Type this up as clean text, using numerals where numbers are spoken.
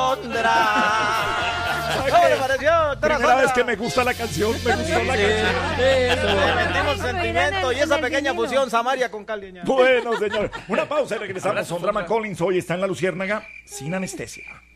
¿Cómo le pareció? Primera vez que me gusta la canción, me gustó la canción. Le metimos sentimiento y esa pequeña fusión Samaria con Caldeña. Bueno, señor. Una pausa y regresamos. Sondra McCollins hoy está en La Luciérnaga sin anestesia.